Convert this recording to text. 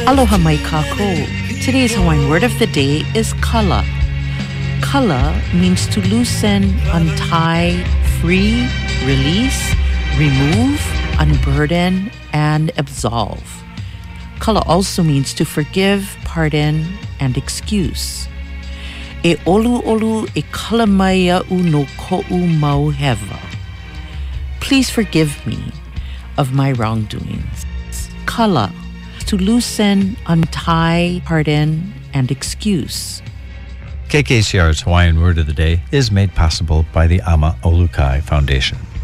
Aloha mai kako. Today's Hawaiian word of the day is kala. Kala means to loosen, untie, free, release, remove, unburden, and absolve. Kala also means to forgive, pardon, and excuse. E olu e kala mai a'u no ko'u mau hewa. Please forgive me of my wrongdoings. Kala, to loosen, untie, pardon, and excuse. KKCR's Hawaiian Word of the Day is made possible by the Ama Olukai Foundation.